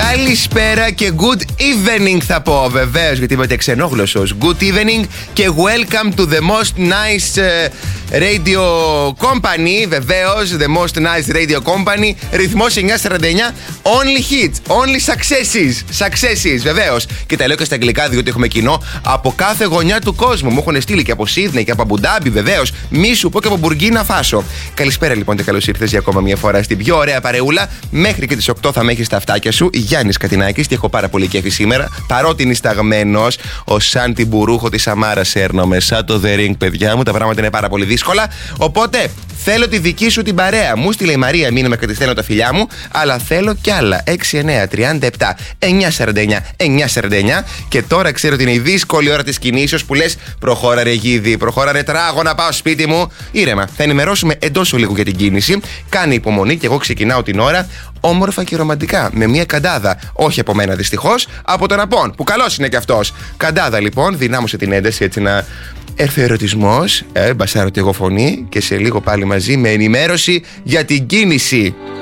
Καλησπέρα και good evening θα πω βεβαίως, γιατί είμαι ξενόγλωσσος. Good evening και welcome to the most nice radio company. Βεβαίως, the most nice radio company. Ρυθμός 949. Only hits, only successes, βεβαίως. Και τα λέω και στα αγγλικά, διότι έχουμε κοινό από κάθε γωνιά του κόσμου. Μου έχουν στείλει και από Σίδνεϊ και από Αμπουντάμπι, βεβαίως. Μη σου πω και από Μπουργκίνα Φάσο. Καλησπέρα λοιπόν και καλώς ήρθες για ακόμα μια φορά στην πιο ωραία παρεούλα. Μέχρι και τις 8 θα με έχεις τα αυτάκια σου. Γιάννης Κατινάκης και έχω πάρα πολύ κέφι σήμερα. Παρότι είναι σταγμένος, ο σαν την μπουρούχο της Σαμάρας έρνομαι. Σαν το The Ring, παιδιά μου, τα πράγματα είναι πάρα πολύ δύσκολα. Οπότε θέλω τη δική σου την παρέα. Μου στείλε η Μαρία μήνυμα και τη στέλνω τα φιλιά μου. Αλλά θέλω κι άλλα. 6, 9, 37, 949, 949. Και τώρα ξέρω ότι είναι η δύσκολη ώρα της κινήσεως που λες προχώρα ρε γίδι, προχώρα ρε τράγω να πάω σπίτι μου. Ήρεμα, θα ενημερώσουμε εντός ολίγου για την κίνηση. Κάνε υπομονή και εγώ ξεκινάω την ώρα όμορφα και ρομαντικά με μια καντάδα. Όχι από μένα δυστυχώς, από τον Απόν που καλός είναι κι αυτός. Καντάδα λοιπόν, δυνάμωσε την ένταση έτσι να έρθει ο ερωτισμός. Μπασάρω τη εγώ φωνή και σε λίγο πάλι μαζί με ενημέρωση για την κίνηση.